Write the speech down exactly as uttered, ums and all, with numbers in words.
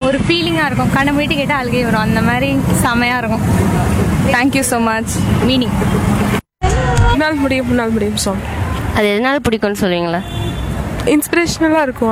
ஒரு ஃபீலிங்காக இருக்கும். கண்ணை மூடிட்டு கேட்டால் அழுகை வரும். அந்த மாதிரி செமையாக இருக்கும். Thank you so much. மீனிங் முன்னால் முடியும் முன்னால் முடியும் சாங். அது எதனால பிடிக்கும்னு சொல்லுவீங்களா? இன்ஸ்பிரேஷனலாக இருக்கும்.